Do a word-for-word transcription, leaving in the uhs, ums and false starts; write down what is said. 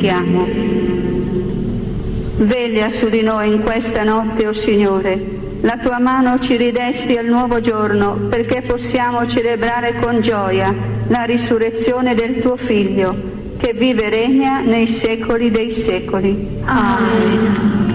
preghiamo. Veglia su di noi in questa notte, o Signore. La tua mano ci ridesti al nuovo giorno perché possiamo celebrare con gioia la risurrezione del tuo Figlio, che vive e regna nei secoli dei secoli. Amen.